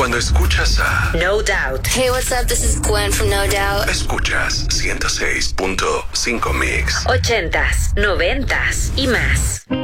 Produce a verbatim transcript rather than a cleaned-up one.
Cuando escuchas a No Doubt. Hey, what's up? This is Gwen from No Doubt. Escuchas ciento seis punto cinco Mix. Ochentas, noventas y más.